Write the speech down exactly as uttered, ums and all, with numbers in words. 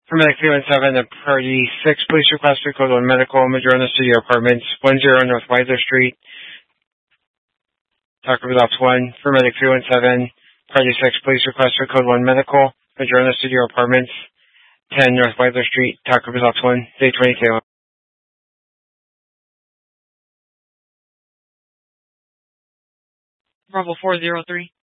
For Medic three one seven, the Party six police request for Code one Medical, Madrona Studio Apartments, one zero North Weiser Street, Taco Results one. For Medic three one seven, Party six police request for Code one Medical, Madrona Studio Apartments, ten North Weiser Street, Taco Results one, day twenty-two. Bravo four zero three.